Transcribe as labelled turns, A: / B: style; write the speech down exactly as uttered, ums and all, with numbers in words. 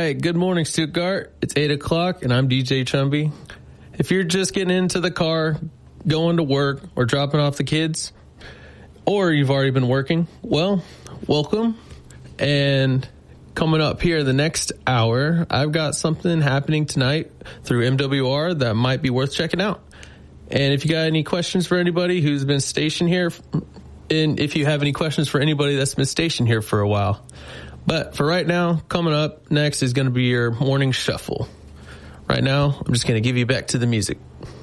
A: right, good morning, Stuttgart. It's eight o'clock, and I'm D J Chumby. If you're just getting into the car, going to work, or dropping off the kids, or you've already been working, well, welcome. And coming up here the next hour, I've got something happening tonight through M W R that might be worth checking out. And if you got any questions for anybody who's been stationed here, and if you have any questions for anybody that's been stationed here for a while. But for right now, coming up next is going to be your morning shuffle. Right now, I'm just going to give you back to the music.